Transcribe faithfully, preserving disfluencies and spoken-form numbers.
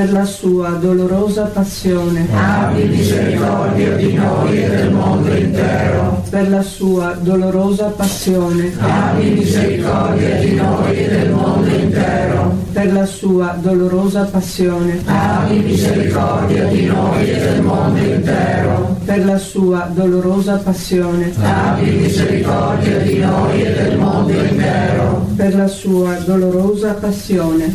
per la sua dolorosa passione, abbi misericordia di noi e del mondo intero, per la sua dolorosa passione, abbi misericordia di noi e del mondo intero, per la sua dolorosa passione, abbi misericordia di noi e del mondo intero, per la sua dolorosa passione, abbi misericordia di noi e del mondo intero, per la sua dolorosa passione.